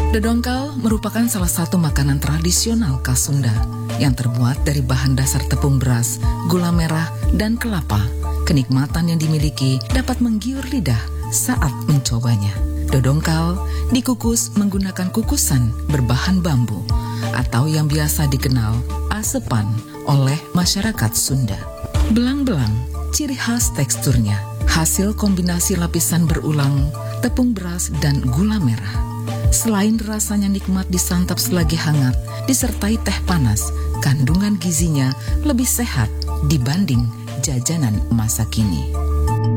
Dodongkal merupakan salah satu makanan tradisional khas Sunda yang terbuat dari bahan dasar tepung beras, gula merah, dan kelapa. Kenikmatan yang dimiliki dapat menggiur lidah saat mencobanya. Dodongkal dikukus menggunakan kukusan berbahan bambu atau yang biasa dikenal asepan oleh masyarakat Sunda. Belang-belang, ciri khas teksturnya, hasil kombinasi lapisan berulang, tepung beras dan gula merah. Selain rasanya nikmat disantap selagi hangat, disertai teh panas, kandungan gizinya lebih sehat dibanding jajanan masa kini.